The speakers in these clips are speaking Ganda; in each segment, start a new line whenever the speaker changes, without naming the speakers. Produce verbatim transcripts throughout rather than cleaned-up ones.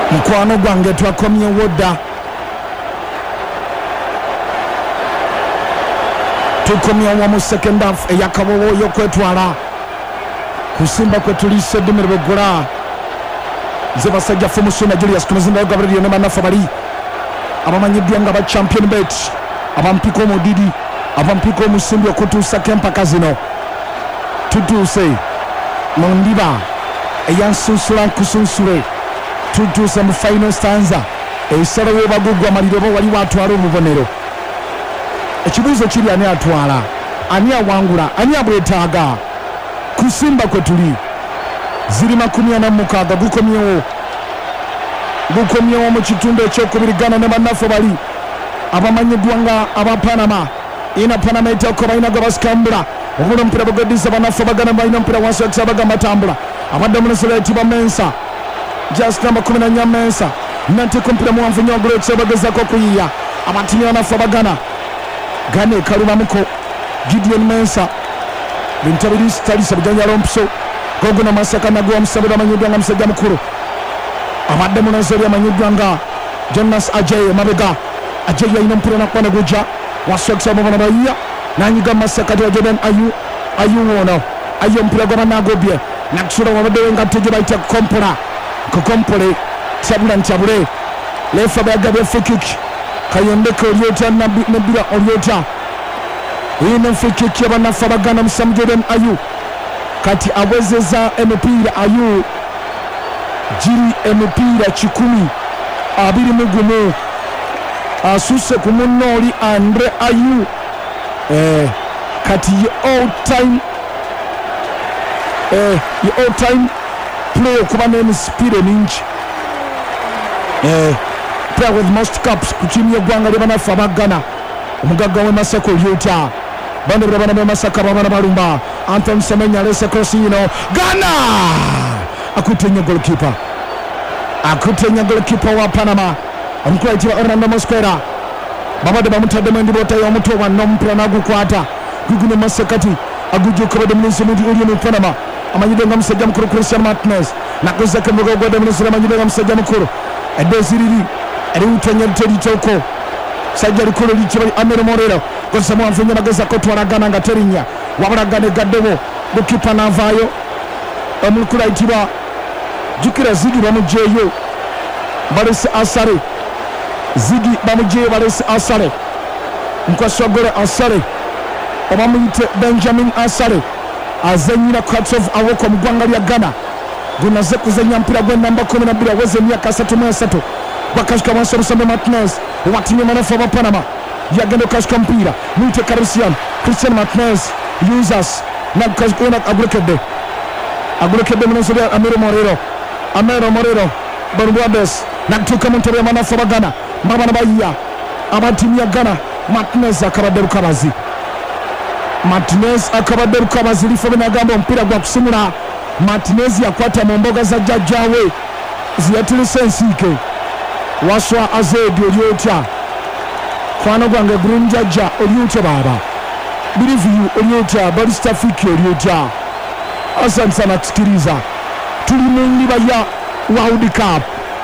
mukwano gwange twakomyewo dda tukomyewo mu second half eyakabobo y'okwetwala kusimba kwe tulise ddimiro beggula nze basajja ffe musuna Julius Kumuzinda Gabriel ne bannaffe bali abamanyiddwa nga ba champion bet abampiko omudidi abampiko omusimbi okutuusako empaka zino tutuuse mu ndiba eyansunsula nkusunsule tutuuse mu final stanza esalawo bagugwa maliro bo wali watwala obubonero ekibuuzo kiri ani atwala ani awangula ani abwetaaga kusimba kwe tuli ziri makumi ana mukaaga gukomyewo gukomyewo mu kitundu ekyokubiri Ghana ne bannaffe bali abamanyiddwa nga aba Panama ina Panama etako balina gwe basikambula obula omupiira bagadiza bannaffe bagana balina omupiira wansi wakisa bagamba tambula abadde munesera etibwa Mensa just namba kumi na nnya Mensa nante kumpira muwanvu nnyo waggulu ekisa bagezako okuyiiya abatinyi bannaffe bagana Ghana ekalubamuko Gideon Mensa bintu biri sitalisa bijanjala ompuso gogo na masaka nagwa omusabira amanyiddwa nga musajja mukulu abadde munazeri amanyiddwa nga Jonas Ajay mabega Ajay yalina omupiira nakwana gujja wasokisa omubona bayiya nanyiga masaka twa Jordan Ayu Ayu wono Ayu omupiira gwa banagobye nakusula wabaddewo engatto gye bayita kompola kukompole tabula ntabule lefa bagabye free kayondeka olyota nebira olyota ine free kick y'abannaffe abagana musamu Jordan Ayu kati awezeza emipiira Ayu giri emipiira kikumi abiri mu gumu asuse ku munno oli Andre Ayu eh, kati ye all time eh, ye all time player okuba n'emipiira mingi eh, player with most caps ku tiimu y'eggwanga ly'abannaffe abagana omugagga w'e Masaka olyota bande bana be Masaka babana balumba Anton Semenya alese cross yino Ghana akutenya goalkeeper akutenya goalkeeper wa Panama omukwaiti Orlando Mosquera babade bamutadde mu ndibota y'omutwe wa nompira nagukwata guguno Masekati agujuka bade munsi muti uli mu Panama amanyide nga musajja mukuru Christian Martinez nakoze kembogo gode munsi amanyide nga musajja mukuru edesiriri eri utenya litoko sajja likolo lichibali Amero Morero kosa mwanfunya bageza kotwala Ghana nga terinya wabula Ghana gaddebo goalkeeper navaayo omukulu ayitibwa jukira Zigi bamujeeyo balese asare Zigi bamujeeyo balese asare nkwasogole asare obamuyite Benjamin Asare azenyira cuts of awoko mu ggwanga lya Ghana gunaze kuzenya mpira gwe namba kumi na bbiri aweze emyaka asatu mu esatu bakashika wansi omusambe Martinez watimye manafu aba Panama yagenda okashika mpira mwite Christian Christian Martinez users nakashikona agulekedde agulekedde munasoli Amero Morero Amero Morero Barbuades naktuka mu ntebe y'amanafu aba Ghana mbabana bayiya abatimu ya Ghana Martinez akabadde lukabazi Martinez akabadde lukabazi lifo binagamba omupiira gwa kusimula Martinez yakwata mu mboga za jjajjaawe ziyatulisa ensiike waswa Azedi olyotya kwano gwange Grunjajja olyotya baba Biriviyu olyotya Barista Fiki olyotya asante sana tusikiriza tuli mu ndiba ya World Cup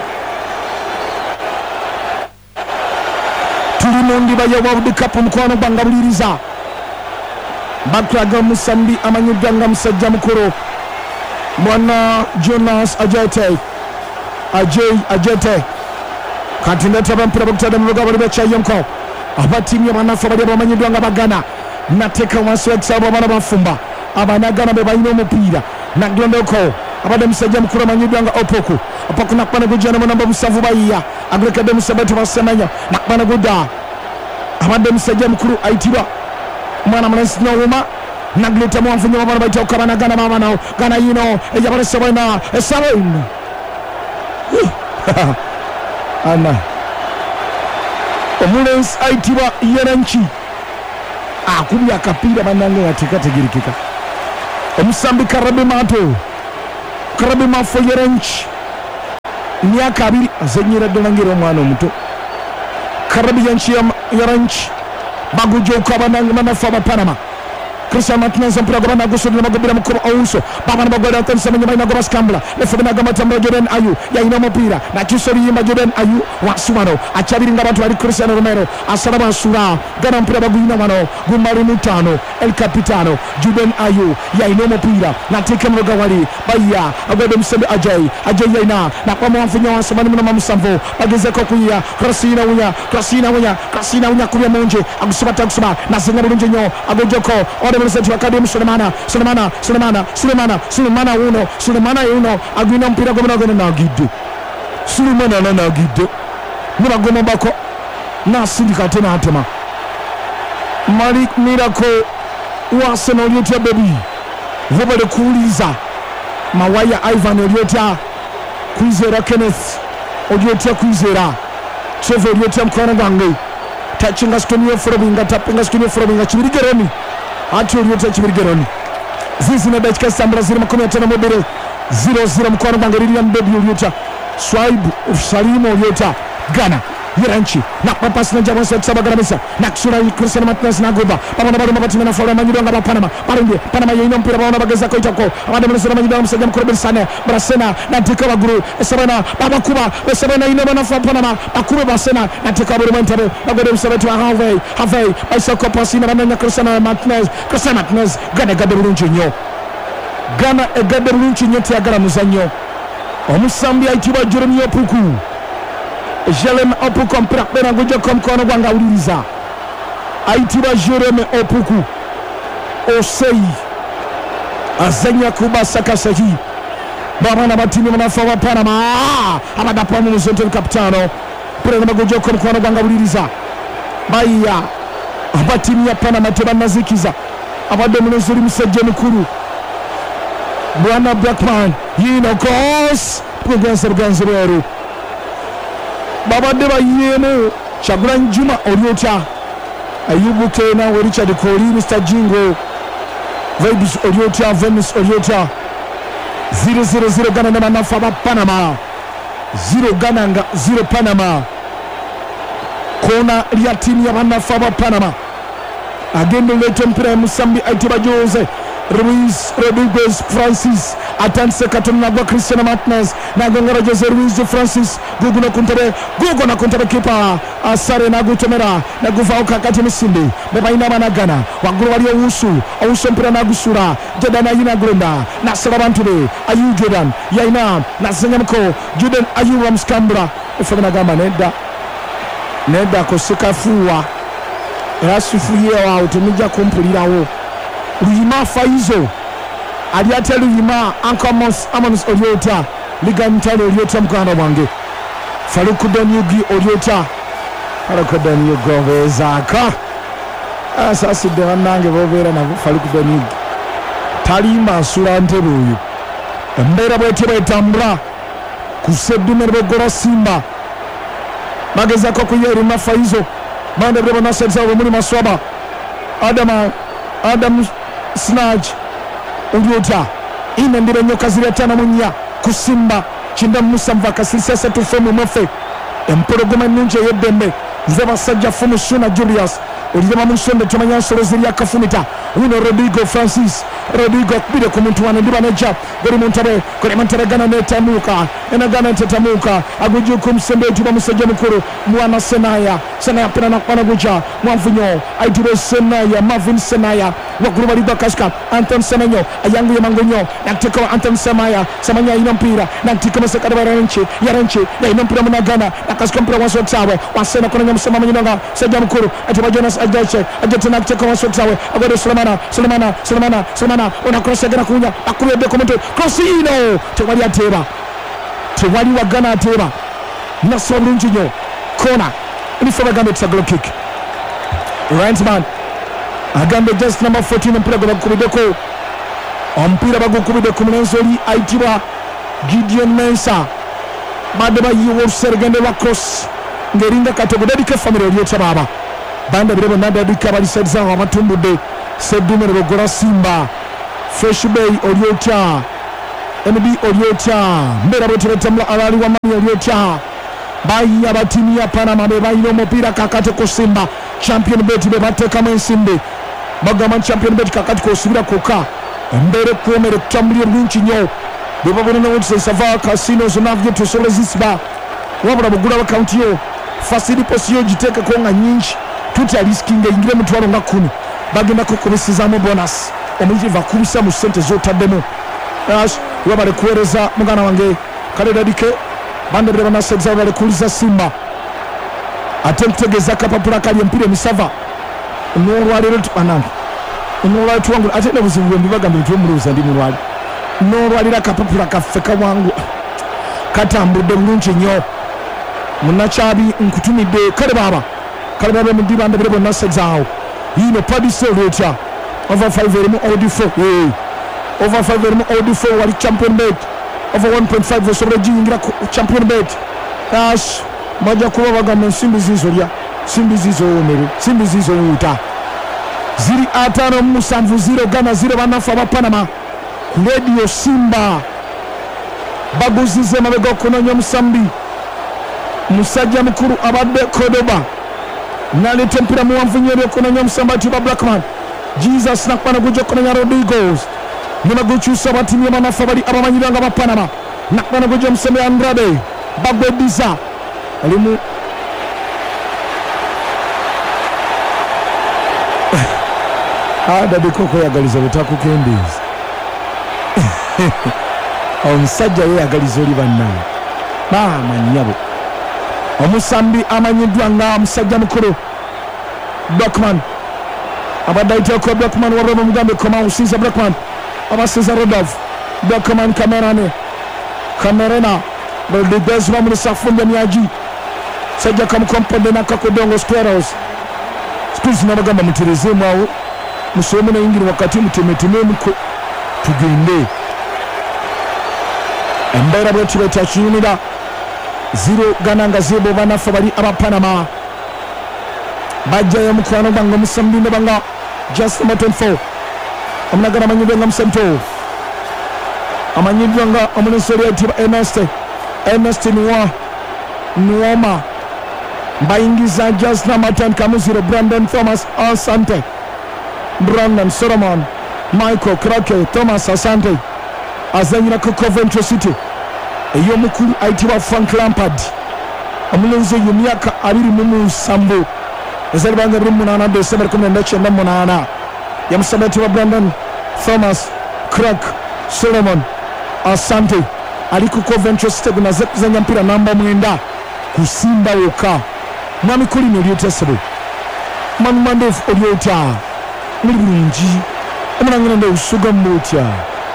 tuli mu ndiba ya World Cup mukwano gwanga buliriza baklaga musambi amanyiddwa nga musajja mukulu bwana Jonas Ajete Ajay Ajete kati ndetaba mpira bakutadde mu bugabo bw'ekyayonko abatimu abannaffe bali abamanyiddwa nga bagana nateeka wansi w'ekisabo abaana bafumba abanagana be balina omupiira naglondoko abadde musajja mukulu amanyiddwa nga Opoku Opoku nakubana gujjana mu namba musanvu bayiya agulekedde musabatu basemanya nakubana gudda abadde musajja mukulu ayitibwa mwana mulenzi n'owuma naguleta mwanfunye babana bayita okukabana Ghana babanawo Ghana yino ejabalesa bwena esabo ino ana omulenzi ayitibwa Yerenchi akubya akapiira bannange yatekategerekeka omusambi Karabe Mato Karabe Mafo Yerenchi myaka abiri azenyera ddala ngera omwana omuto Karabe Yerenchi bagujja okukabana bannaffe aba Panama Cristiano Martinez mpira gobana gusudira magobira mukuru Ouso baba nabagwala tansamenya bayina goba scambla lefuna gama tambra Jordan Ayu yaina mpira na kisori yimba Jordan Ayu wasumano achabiringa abantu bali Cristiano Romero asala basura gana mpira bagwina wano gumari mutano El Capitano Jordan Ayu yaina mpira na teke mroga wali baya agode msembe Ajay Ajay yaina na kwa mwafunya wasamani mna mamusamvo bageze ko kuya Krasina unya Krasina unya Krasina unya kuya monje agusubata agusuma na zinga bulunje nyo agojoko ode msetu akademi Sulemana Sulemana Sulemana Sulemana Sulemana uno Sulemana uno agwina mpira gomna gona na gido Sulemana na na gido mura goma bako na sindika tena atema Malik Miracle wase na Oliota baby vobale kuuliza mawaya Ivan Oliota kwizera Kenneth Oliota kwizera Trevor Oliota mkwana gange tachinga stonio frobinga tapinga stonio frobinga chibirigeroni ati Oliota chibirigeroni zizi na dakika sambra zira makumi ya tena mobile zero zero mkwana gange Lilian baby Oliota Swaibu Ufsalimu Oliota Ghana Yiranchi na papasi na jamaa sa tsaba garamisa na kusura Cristiano Martinez na goba baba baba mabatina na fora manyido ngaba Panama barinde Panama yino mpira baona bageza ko itako abande msema manyido msajja mkorobe sana Brasena na tika baguru esabana baba kuba esabana yino bana fa Panama akube basena na tika buru mentare bagode msabatu Harvey Harvey baisoko pasi na bana Cristiano Martinez Cristiano Martinez gane gade bulunji nyo Ghana e gade bulunji nyo tiagara muzanyo omusambi aitiba Jeremy Opoku Jeremy Opoku mpira bena gojo komkono gwanga uliriza aitiba Jeremy Opoku Osei azenya kuba sakasahi baba na batini manafawa Panama abada pamu mzonto kapitano pira na gojo komkono gwanga uliriza baya abatini ya Panama tebana zikiza abade munozuri musajje mukuru Bwana Blackman yino cross kugenza ruganzero baba deba yemo Chagulan Juma Oliota Ayubu Kena we Richard Koli Mister Jingo Vibes Oliota Venus Oliota zero zero zero Ghana na manafa Panama zero Ghana zero Panama kona ya timu ya manafa Panama agendo leto mpira Musambi aitiba Jose Ruiz Rodriguez Francis atanse katona na Cristiano Martinez na gongora Jose Ruiz Francis gugu na kuntare gugu na kuntare kipa asare na gutomera na guvauka kati misindi beba ina mana Ghana waguru wali usu usu mpira na gusura Jordan Ayina Grenda na Salabantule Ayu Jordan yaina na Zengamko Jordan Ayu Ramskambra ifana gamba nenda nenda kosikafuwa rasufuye wa utumija kumpulirawo Luyima Faizo Aliate Luyima Ankamos Amonis Oliota Liga Ntalo Oliota mkanda wange Faruku Danyugi Oliota Faruku Danyugi Wezaka Asasi dewanange wovera na Faruku Danyugi Talima Sura Ntebuyu Mbera Bweteba Itambra Kusedu Merbe Simba Mageza Koko Yerima Faizo Mande Breba Nasenza Wamuni Maswaba Adama Adam Snatch Oliota ina ndire nyoka zile tana munya kusimba chinda Musa Mvaka sisese tufemu mwefe emporogoma ninje yedembe nzeba sajja fumu Shuna Julius Olizema Musonde tumanya soro zili ya kafunita uno Rodrigo Francis Rodrigo bide kumuntu wana ndiba neja gori muntabe gori muntabe Ghana netamuka ena Ghana netamuka aguju kumsembe tuba musajja mukuru mwana Senaya Senaya pena na kwa guja mwafunyo aitube Senaya Marvin Senaya wakuru bali bakashka Anton Semenyo ayangu ya mangonyo nakteko Anton Semaya Semenya ina mpira naktiko msekada baranchi ya ranchi ya ina mpira mwana Ghana nakashka mpira waso tawe wasena kuna nyamsema mnyonga sajja mukuru atuba Jonas Ajache Ajache nakteko waso tawe agode Sulemana Sulemana Sulemana Sulemana ona cross agana kunya akuru de komento cross ino tewali ateba tewali wa Ghana ateba naso lunjinyo kona ni for Ghana it's a goal kick right man agambe just number fourteen mpira gwa kubideko ompira bagukubide kumunenzoli aitiba Gideon Mensa badeba yiwo sergende wa cross ngerinda katogodadi ke family Oliota baba banda birebo nanda dika bali sedza wa matumbude sedume rogora Simba Fresh Bay Oliota M B Oliota mbera botere tamla alali wa mami Oliota bayi abatimi ya Panama be bayi no mupira kakate ko Simba champion beti be bateka mwensimbe bagamba champion bet kakati kosubira koka embere kuomere kutambulira bulungi nnyo bwe babona nowotisa sava kasino zonavyo tosobola zisiba wabula bugula akaunti yo fasili posiyo giteekeko nga nyingi tuta riskinga ingire mutwalo nga kumi bagenda kukubisizaamu bonus omuyitirivu akubisa mu ssente zotaddemu wabale kuweereza mugana wange kaledadike bandebere banaseza bale kuliza simba ate nkutegeeza akapapula kali empira emisava n'olwaleero tubanange n'olwaleero tuwangula ate n'obuzibu bwe mbibagambye tuomuluuza ndi mulwali n'olwalira akapapula kaffe kawangu katambudde bulungi nnyo munakyabi nkutumidde kale baaba kale baaba muddi bandebere bonna sezaawo yino padise olwetya over five erimu odi four over five erimu odi four wali champion bet over one point five osobola giyingira ku champion bet ash bajja kuba bagamba ensimbi ziizo lya simbi ziizo womere simbi ziizo wuuta ziri ataano mu musanvu ziro gana ziro banafu aba Panama ku radio Simba baguzize mabega okunoonya omusambi musajja mukulu abadde Kodoba naleeta empira muwanvu nnyo ebyokunoonya omusambi atiba Blackman Jesus nakwana gujja okunoonya Rodriguez nebagukyusa batimu banafu abali abamanyirwa nga ba Panama nakwana gujja omusambi Andrade bagweddiza alimu adade koko yagaliza butakukendeeza omusajja yeyagaliza oli bannaye maama nnyabo omusambi amanyiddwa nga musajja mukulu Blackman abadde ayiteko Blackman wabula bamugambe Komau Siza Blackman abasiza Rodolphe Blackman Camerane Camerena Rodriguez bamulisa Funda Myaji sajja kamukomponde nakakudongo Squares Squares nabagamba muterezeemu awo musomo na ingiri wakati mutemetememuko tugende embera bwetu betachunira zero gananga zebo banafa bali aba Panama bajja ya mukwano banga musambi ne banga just moton four amnagara manyidwa nga musamto amanyidwa nga amunesori atiba Ernest Ernest Nwa Nwoma bayingiza just na matan kamuziro Brandon Thomas Asante Brandon Solomon Michael Krake Thomas Asante azanyira ku Coventry City eyo mukulu aitibwa Frank Lampard omulenzi y'emyaka abiri mu musanvu ezali banga biri munana December kumi na cyenda munana yamusaba atiba Brandon Thomas Krake Solomon Asante ali ku Coventry City gunaze kuzanya mpira namba mwenda kusimba yoka mwami kuli ne lyotesebe manu mandof olyota muri bulungi omulangana ndo usuga mmotya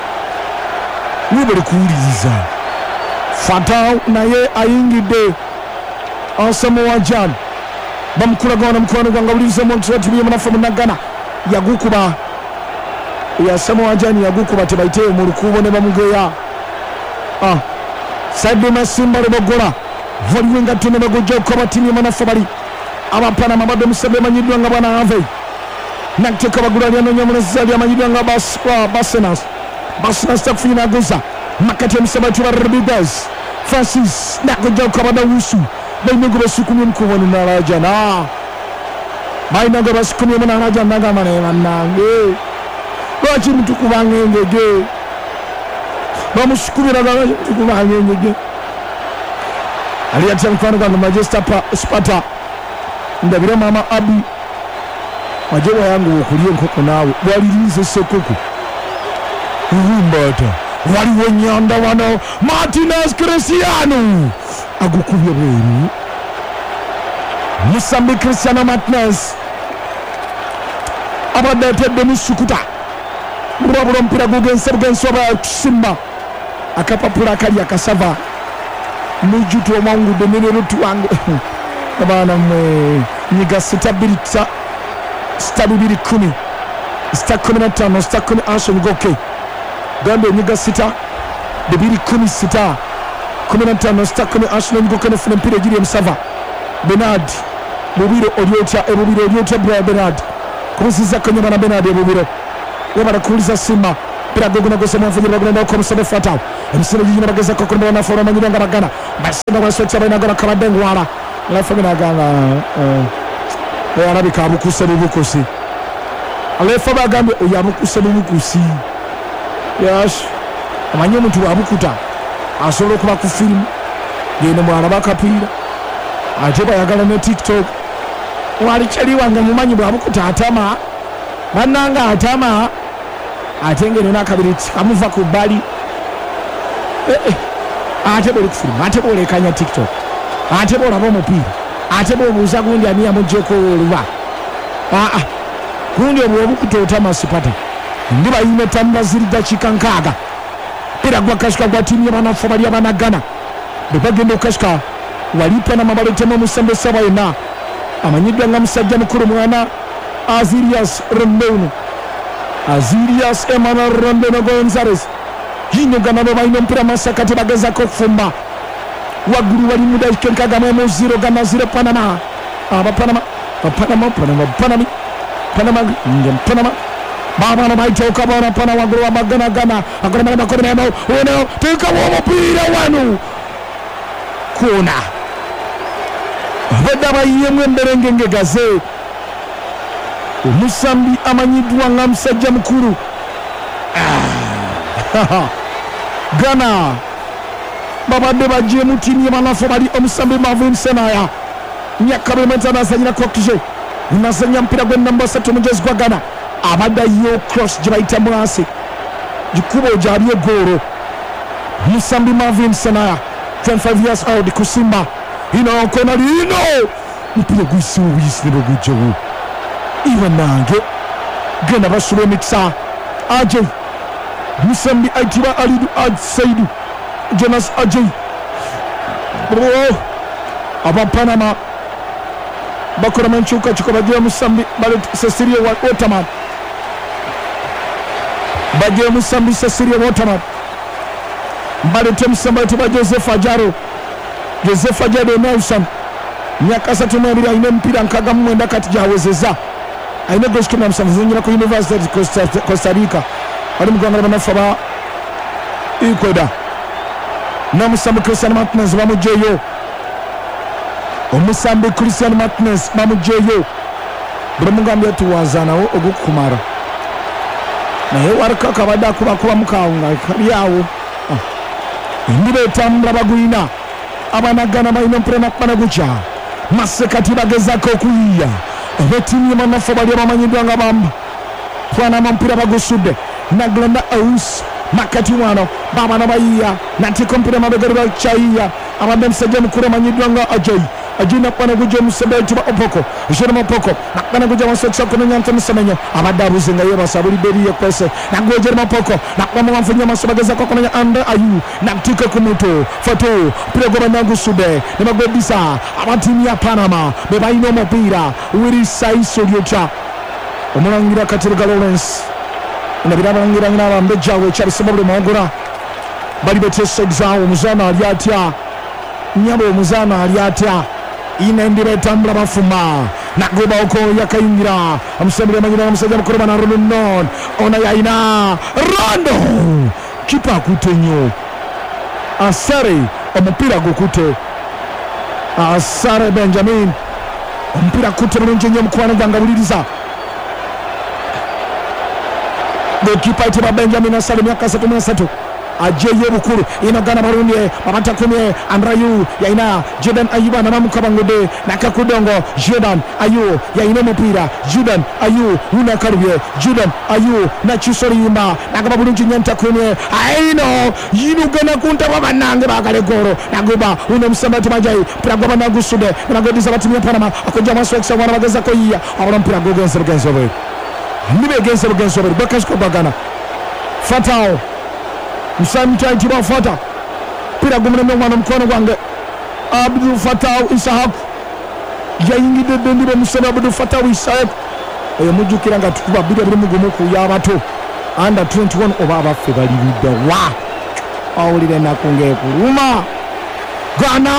nibere kuwuliriza fata naye ayingidde Asamoah Gyan bamukulagana mukwano gwanga buliriza omuntu atibiye munafu munagana yagukuba ya Asamoah Gyan yagukuba tebayiteyo mu lukubo ne bamugeya ah Sadio Masimba Lubogola waliwo engatto ne bagojja okuba timu munafu bali aba Panama badde musabe manyiddwa nga bwana Ave nakiteka bagula lyanoonya mulezali amanyidwa nga Basenas Basenas takufuna naguza makati omusabati wa Rodriguez Francis nakojja okukabada wusu bainago basukumye mukubona nalajana bainago basukumye munalajana nagamba naye bannange lwaki mutukubanga engege bamusukumira lwaki mutukubanga engege ali atya mukwano gwange Majesta Spata ndabira mama Abi majewa yangu okulia enkoko naawe walirize sekoko urumbata waliwo nyanda wano Martinez Cristiano agukubye bweru Musambi Cristiano Martinez abadde atedde musukuta bulabula omupiira gugense bugensoba Simba akapapula akali akasava mujutu omwangudde nenerutu wange abaana mwe nyiga sita birita sita bibiri kumi sita kumi na tano sita kumi Ashon Goke gambe nyiga sita bibiri kumi sita kumi na tano sita kumi Ashon Goke nefuna mpira ejiri emusava Bernard Bubiro Olyotya ebubiro Olyotya Bernard kubuziza konyuma na Bernard ebubiro wabara kuliza Simba pira gogona gose mwafunyira bagenda ko musebe fata emisere yinyi bageza ko kurumba na fora manyira ngabagana basenda basotsa bana gora kabadengu wala la famina gana eh arabika bukuse bukusi alefa bagambye oyo abukuse bubukusi yes amanyi omuntu wabukuta asobola okuba ku firimu genda mwalaba akapiira ate bayagala ne tiktok wali kyali wange mumanyi bwabukuta atama bannanga atama ate ngeri nakabiri kamuva ku bbali eh, eh. ate boli ku firimu ate bolekanya tiktok ate bolaba omupiira ate bobuuza gundi ani yamugyeko oluba aa gundi obwo obukuta otama sipata ndi bayina etamba ziri dakiika nkaaga pira gwa kasika gwa tiimu y'abanafu bali abanagana bwe bagenda okukasika wali panama baletemu omusembe saba yonna amanyiddwa nga musajja mukulu mwana Azirias Rondon Azirias Emmanuel Rondon Gonzalez yino gana bo balina omupiira masaka tebagezako okufumba waggulu wali mudakiika nkaaga mu zero gana zero Panama abapanama Panama Panama Panama Panama Panama Baba baita ukabona pana waggulu wa magana gana akola makoro memo uno tuka wa mpira wanu kuna bada bayemwe mberenge ngegaze Musambi amanyidwa nga musajja mukuru Gana babadde bajje mutimu y'abanafu bali omusambi Marvin Senaya nyakabe mwenza azanyira kokije nasanya mpira gwe namba three mujezi gwa Gana abadde yo cross jibaita mwasi jikubo jaliye goro Musambi Marvin Senaya twenty-five years old kusimba ino kona lino mpira gwisi wisi ne gujewu iwe nange gena basule mixa Ajay Musambi aitiba Alidu Aj Saidu Jonas Ajay bro aba Panama bakora manchuka chikoba je Musambi bale Cecilia Waterman baje Musambi Cecilia Waterman bale temsamba tiba Joseph Ajaro Joseph Ajado Nelson myaka tatu na mbili ine mpira nkaga mwenda kati jawezeza aine goshke na msanvu nyina ku University Costa, Costa Rica ali muganga banafu ba ikoda na Musambi Christian Martinez bamujeyo Omusambi Christian Martinez bamujeyo bramugambye tuwazana ogukumara naye waraka kabada kuba kuba mukawunga kali yawo ndibe tambula bagwina abanagana bayina mpirana pana gucha masekati bagezako kuyiya abetimu y'abanafu bali abamanyidwa nga bamba twana mpira bagusude na Glenda Aus makati wano baba na bayiya nati kompira mabegero bachayiya abande msajja mukuru amanyidwa nga Ajay ajina pana guje musebeti ba opoko jero opoko nakana guje wasetsa kono nyanta musemenyo abadabuze nga yeba sabuli beri yekwese na guje opoko nakama wamfunya masabageza ko kono anda ayu natika kumuto foto prego banangu sube ne magobisa abatimu ya Panama be bayino mopira wiri saiso lyocha omulangira Katerega Lawrence nabira bangira ngina mbejawe chabisebule mongora bali betese exawo muzana aliatya nyabo muzana aliatya inendire tambula bafuma nagoba uko yakayingira amusembele magina amusajja mukuru bana Rondon ona yaina Rondo kipa kutenyo asare omupira gukute asare Benjamin omupira kute bulungi nnyo mukwana ganga buliriza gokipa itiba Benjamin asale myaka three na three ajeye bukuru inogana barundi babata kumye Andrayu yaina Jordan Ayuba na mamukabangode nakakudongo Jordan Ayu yaina mupira Jordan Ayu una karubye Jordan Ayu na Chisori yimba nakaba bulungi nyanta kumye aino yinugana kunta babanange bakale goro nagoba una musambati majai pragaba nagusude nagodiza batimye Panama akoja masweksa wana bageza ko yiya abara mpira gogense bugense obe nibe gense bugense obe bakashko bagana Fatao Musambi taitiba fata pira gumune mwana mkono gwange Abdul Fatah Isahak yayingide dendibe Musambi Abdul Fatah Isahak oyo mujukira nga tukuba bidde biri mugumu ku yabato under twenty-one oba abafe bali bidde wa awulire nakunge kuluma Ghana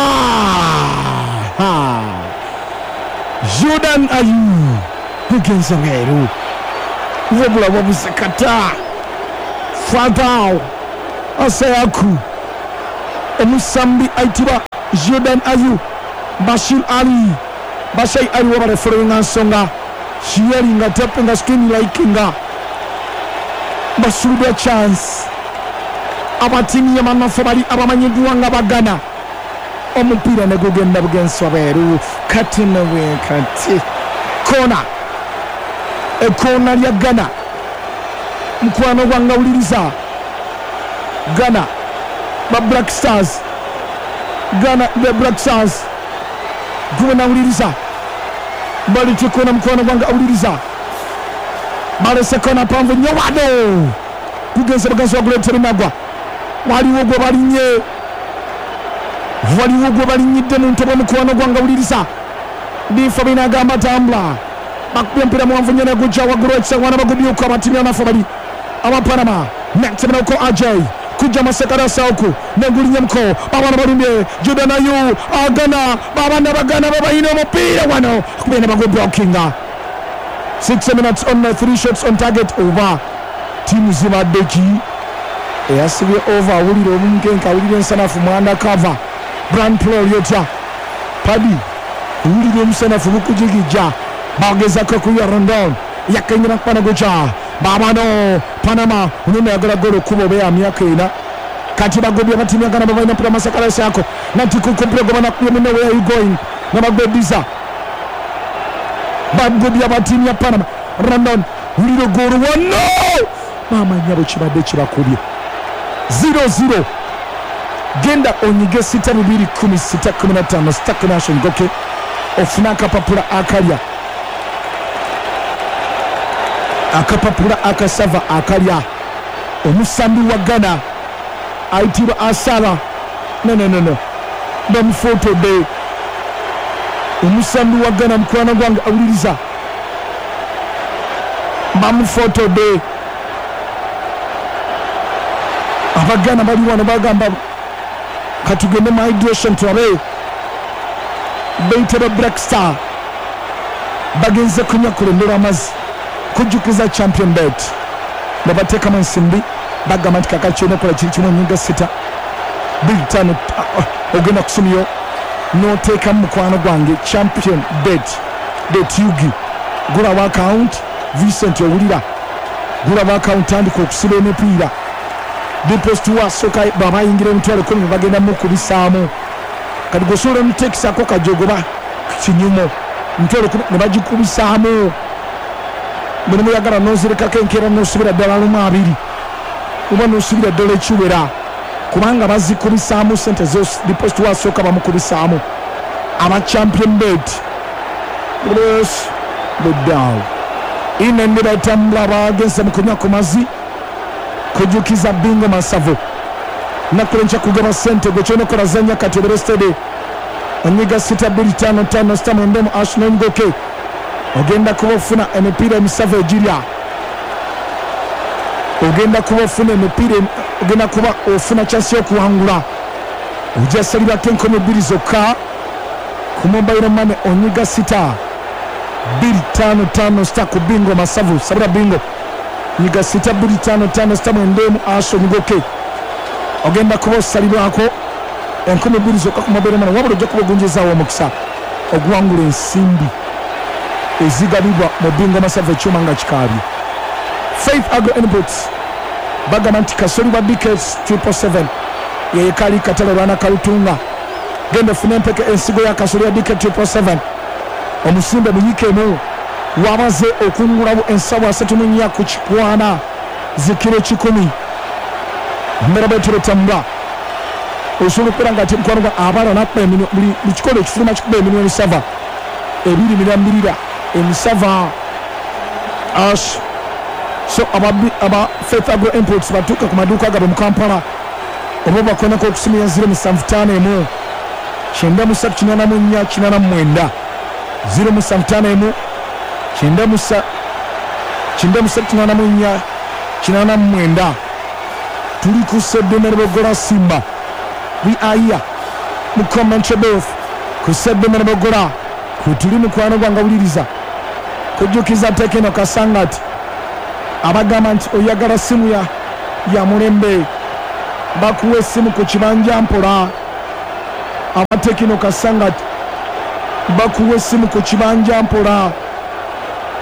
ha Jordan Ayu bugenza ngero ubula babusekata Fatao Asayaku Musambi aitiba Jordan Ayu Bashir Ali Bashir Ali wabare forenga songa cheering tapping nga screen liking basuubira chance abatiimi y'amanafu bali abamanyiddwa nga bagana omupiira ne gugenda bugensi wabeeru kati newe kati kona ekona lya Ghana mukwano gwange awuliriza Ghana ba Black Stars Ghana the Black Stars gwe nawuliriza bali tukona mukwano gwange awuliriza balese kona panvu nnyo wano gugenze bugenzi wa Great Rinagwa waliwo gwe balinye waliwo gwe balinyidde mu ntobo mukwano gwange awuliriza bifa binagamba tambula bakubye mpira muwanvu nnyo negujja waggulu ekisangwana bagubyuka abatimi anafu bali abapanama nekitemenako Ajay kujja masekarasauku negulinyemko babana balumbye judanayu agana babana bagana babayina omupiira wano akubye ne bago blockinga six minutes on uh, three shots on target over timu zibadde ki eyasibye over awulire omunkenka awulire ensanafu mwanda cover brand pro lyotya padi awulire omusanafu bukujigijja bagezako kuya rondon yakenyera kupanagocha babano Panama unene yagala golo kubo be amyaka ina kati bagobya batimi agana babaina pira masakala yako nanti kukompira gobana kumene where are you going na bagodiza bagobya batimi ya Panama rondon uliro golo wano mama nyabo chibade chibakubye zero zero genda onyige sita bibiri kumi sita kumi na tano Stack Nation goke ofuna kapapula akalya akapapula akasava akalya omusambi wa Ghana aitibwa asala no no no no bamufoto de omusambi wa Ghana mukwana gwange awuliriza bamufoto de abagana bali wano bagamba katugende mu hydration twabe beitera Black Star bagenze kunya kulondera amazi kujukiza champion bet babateka mansimbi bagamba nti kakati onokola kiri kimu nyinga sita big tano ogenda kusumiyo noteeka mukwano gwange champion bet bet yugi gula wa account Vincent owulira gula wa account andika okusiba emipiira deposit wa soka baba yingira emitwalo kumi bagenda mukubisaamu kati gosobola omutekisako kajogoba kinyumo mitwalo kumi ne bagikubisaamu mulimu yagala nozirikako enkeera nosubira ddala lumu abiri oba nosubira ddala ekiwera kubanga bazikubisaamu sente deposit wasooka bamukubisaamu aba champion bet bros budaw inende batambula bagenze mukunywa ku mazzi kujukiza bingo masavu nakulencha kugaba sente gwekyonokora zanya kati oberestede onyiga sita bbiri tano tano sita mwendemu ashino ngoke ogenda kuba ofuna emipiira emisavu egirya ogenda kuba ofuna emipiira ogenda kuba ofuna chansi y'okuwangula ojja salibako enkomi bbiri zokka ku mobile money onyiga sita bbiri tano tano sita ku bingo masavu sabira bingo nyiga sita bbiri tano tano sita mwendemu aso nyigoke ogenda kuba osalibwako enkomi bbiri zokka ku mobile money wabula ojja kuba ogunjezaawo omukisa oguwangula ensimbi ezigabibwa mu bingo masavu ekyuma nga kikaabye Faith Agro Inputs bagamba nti kasoli wa D K triple seven yeyekali katale lwana kalutunga genda funa empeke ensigo ya kasoli ya D K triple seven omusimbe muyikemu wabaze okungulawo ensawo asatu mu nnya ku kikwana zikiro kikumi mmera betero tambula osobola okubeera nga ate mukwano gwa abaala nakkuba eminwe buli kikolo ekifuluma kikuba eminwe emisava ebiri mirambirira emisava ash so aba aba Faith Agro Imports batuuka ku maduuka gabe mu Kampala oba bakonako okusimira ziro musanvu ttaano emu kyenda musatu kinaana mu nnya kinaana mu mwenda ziro musanvu ttaano emu kyenda musa kyenda musatu kinaana mu nnya kinaana mu mwenda tuli ku Seddene Bogola Simba we are here mu Commentary booth ku Seddene Bogola kutuli mukwano gwange awuliriza kujukiza Tekeno Kasangati abagamba nti oyagala simu ya ya mulembe bakuwa essimu ku kibanja mpola abatekino Kasangati bakuwa essimu ku kibanja mpola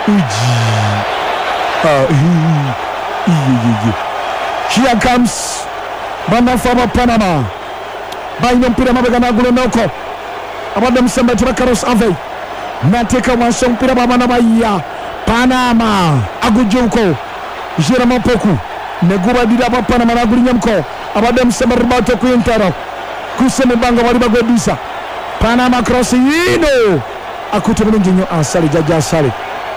Uji. Uh, Here comes Banafama Panama. Baino mpira mabega na gulonoko. Abadde Musembe tuba Carlos Ave. Nateka wanso mpira babana baya. Panama agujuko. Jerome Poku. Neguba dira ba Panama na gulinyamko. Abadde Musembe ribato kuyintaro. Kuseme banga wali bagwedisa. Panama cross yino. Akuto bulungi nnyo Asale Jajja Asale.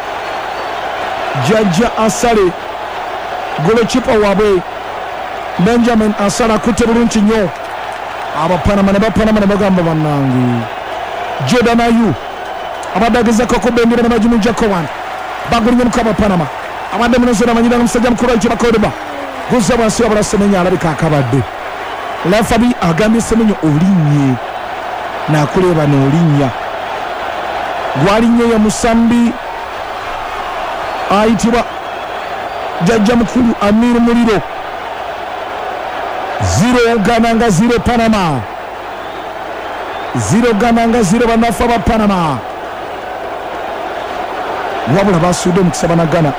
Jajja Asale. Golokipa wabwe Benjamin Asale akutte bulungi nnyo. Abapanama ne bapanama ne bagamba bannange. Jordan Ayew abadde agezaako okubendera ne bagimuja Kowan. Bagulinya muka Abapanama. Abadde munozo n'amanyira n'omusajja mukulu ayitibwa Kodeba. Guzza bwansi wabula Semenyo alabika akabadde. Lafabi agambye Semenyo olinnye. Naakuleba n'olinnya. Gwalinnye ya Musambi ayitibwa Jajja mukulu Amir Muliro. Zero Gananga zero Panama. Zero Gananga zero banafa ba Panama. Wabula basuude mukisa na Ghana.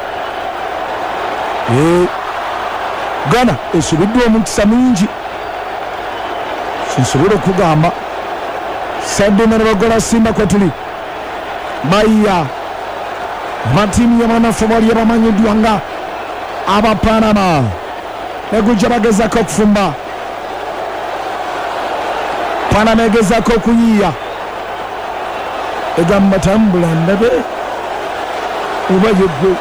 Eh Ghana esubiddwa omukisa mungi. Sinsobola okugamba. Sadde ne bagola Simba kwatuli. Baya Matimu ya banafa bali abamanyiddwa nga aba Panama. Negujja bagezaako okufumba. Panama egezaako okuyiiya. Egamba tambula ndabe. Oba yegwe.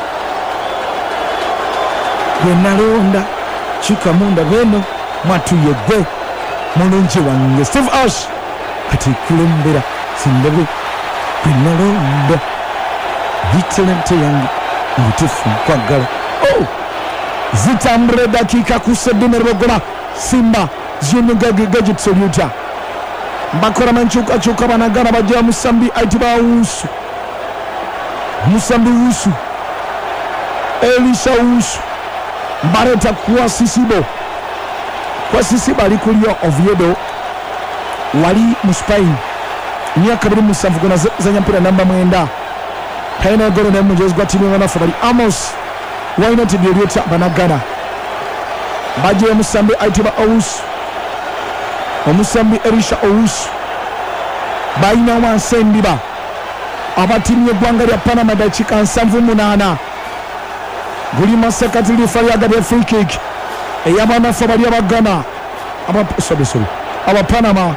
Gwe nalonda. Kika munda beno. Mwatu yegwe. Mulungi wange. Steve Ash. Kati kulembera. Sindabe. Gwe nalonda. Vitalente yange. Mutufu kwagala. Oh! Zitambure dakika kusedine rogoma Simba zinuga gagit soluta Bakora manchuka chuka banagana bajja Musambi aitiba Usu Musambi Usu Elisha Usu Bareta kwa Sisibo kwa Sisibo alikulio Oviedo wali mu Spain myaka biri musanvu gona zanya mpira namba mwenda Paina goro ne mujezi gwa timu wana fabali Amos Why not the Riota Banagana? Baje Musambi aitiba Ous. Musambi Elisha Ous. Baina wa Sendiba. Abatimu y'eggwanga lya Panama dakika nsanvu munana. Gulima sekatiri faliaga de free kick. Eyabana fabali abagana. Aba sorry sorry. Aba Panama.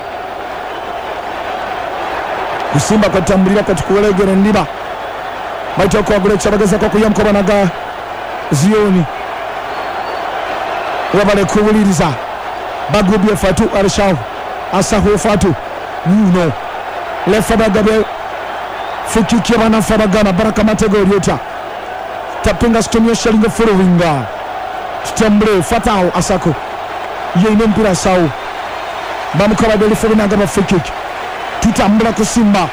Kusimba kwa tambulira katukulegere ndiba. Baito kwa gule chabageza kwa kuyamko banaga. Zioni wabale kuwuliriza bagubye Fatu Arshaw asaho Fatu nuno lefa bagabe fukikie bana fabagana Baraka Matego Riota tapinga stomio shalinga followinga tutembre Fatao asako yene mpira sawo bamukaba deli fobina gaba fukik tutambula kusimba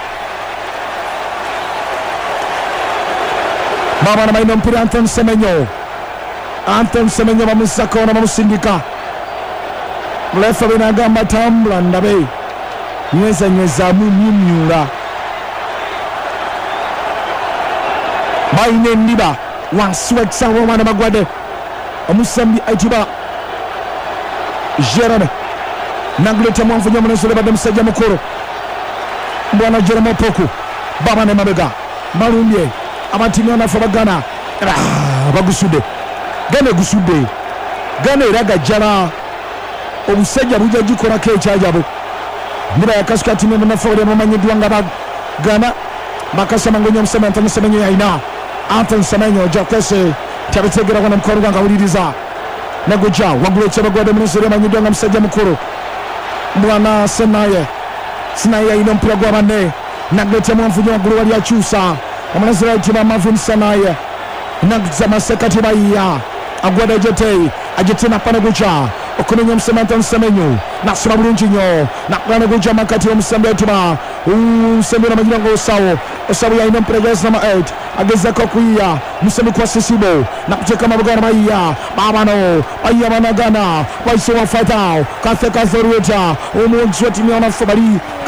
Baba na maino mpira Anton Semenyo. Anton Semenyo bamusaka na bamusindika. Mlefa binagamba tambula ndabe. Nyeza nyeza mu nyumyula. Maine ndiba wansuwek sawo wana magwade. Omusambi aitiba Jerome. Naglete mwanfunya mwanasule bade msajja mukuru. Bwana Jerome Poku. Baba ne mabega. Malumbye. Abatimu y'Abafabagana bagusude Gane gusude Gane eraga jala omusajja bujja gikolako ekyajabo niba yakasikati ne munafawulira mumanyiddwa nga bagana bakasama ngonya Musembe Anton Semenyo yayina Anton Semenyo jakwese tabitegera wana mukoro nga awuliriza naguja wagulu kyabagwade munisire manyiddwa nga musajja mukuru Bwana Senaye Senaye yayina omupiira gwa banne naglete mwanfunya waggulu wali akyusa Omunazira itiba Marvin Sanaye Nagzama sekati baya Agwada jete Ajete na panagucha Okunenye Musembe Anton Semenyo Nasura bulungi nnyo Nakanagucha makati wa Musembe itiba Musembe na majina ngo Osawo Osawo ya ina mpregezi nama eight Agezeko kuia Musembe kwa Sisibo Nakuteka mabugana baya Babano Baya banagana Baiso wa Fatao Kathe kathe rueta Umu nsweti miona fabali